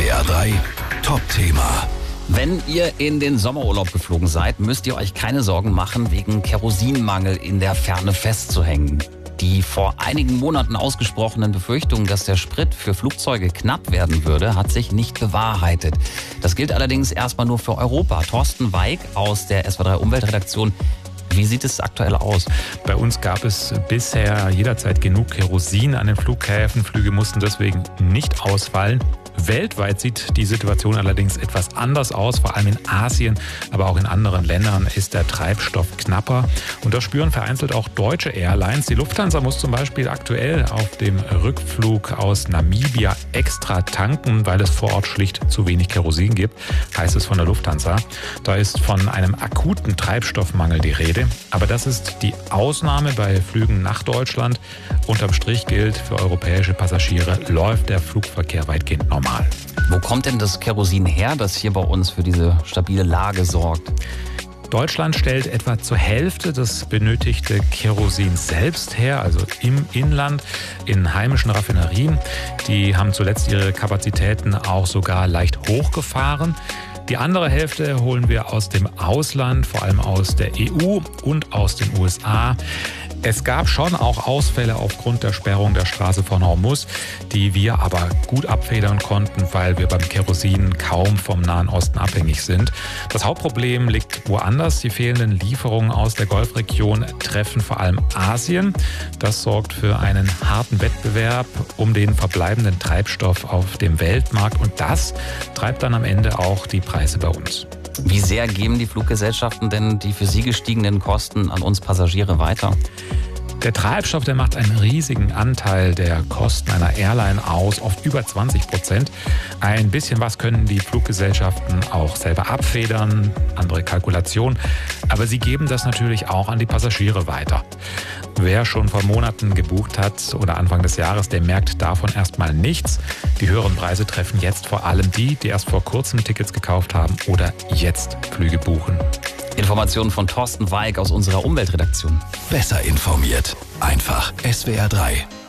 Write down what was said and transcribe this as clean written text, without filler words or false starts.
SWR 3 Top-Thema. Wenn ihr in den Sommerurlaub geflogen seid, müsst ihr euch keine Sorgen machen, wegen Kerosinmangel in der Ferne festzuhängen. Die vor einigen Monaten ausgesprochenen Befürchtungen, dass der Sprit für Flugzeuge knapp werden würde, hat sich nicht bewahrheitet. Das gilt allerdings erstmal nur für Europa. Thorsten Weig aus der SWR 3 Umweltredaktion. Wie sieht es aktuell aus? Bei uns gab es bisher jederzeit genug Kerosin an den Flughäfen. Flüge mussten deswegen nicht ausfallen. Weltweit sieht die Situation allerdings etwas anders aus. Vor allem in Asien, aber auch in anderen Ländern ist der Treibstoff knapper. Und das spüren vereinzelt auch deutsche Airlines. Die Lufthansa muss zum Beispiel aktuell auf dem Rückflug aus Namibia extra tanken, weil es vor Ort schlicht zu wenig Kerosin gibt, heißt es von der Lufthansa. Da ist von einem akuten Treibstoffmangel die Rede. Aber das ist die Ausnahme bei Flügen nach Deutschland. Unterm Strich gilt, für europäische Passagiere läuft der Flugverkehr weitgehend normal. Wo kommt denn das Kerosin her, das hier bei uns für diese stabile Lage sorgt? Deutschland stellt etwa zur Hälfte das benötigte Kerosin selbst her, also im Inland, in heimischen Raffinerien. Die haben zuletzt ihre Kapazitäten auch sogar leicht hochgefahren. Die andere Hälfte holen wir aus dem Ausland, vor allem aus der EU und aus den USA. Es gab schon auch Ausfälle aufgrund der Sperrung der Straße von Hormuz, die wir aber gut abfedern konnten, weil wir beim Kerosin kaum vom Nahen Osten abhängig sind. Das Hauptproblem liegt woanders. Die fehlenden Lieferungen aus der Golfregion treffen vor allem Asien. Das sorgt für einen harten Wettbewerb um den verbleibenden Treibstoff auf dem Weltmarkt. Und das treibt dann am Ende auch die Preise bei uns. Wie sehr geben die Fluggesellschaften denn die für sie gestiegenen Kosten an uns Passagiere weiter? Der Treibstoff, der macht einen riesigen Anteil der Kosten einer Airline aus, oft über 20%. Ein bisschen was können die Fluggesellschaften auch selber abfedern, andere Kalkulationen. Aber sie geben das natürlich auch an die Passagiere weiter. Wer schon vor Monaten gebucht hat oder Anfang des Jahres, der merkt davon erstmal nichts. Die höheren Preise treffen jetzt vor allem die erst vor kurzem Tickets gekauft haben oder jetzt Flüge buchen. Informationen von Thorsten Weig aus unserer Umweltredaktion. Besser informiert. Einfach SWR 3.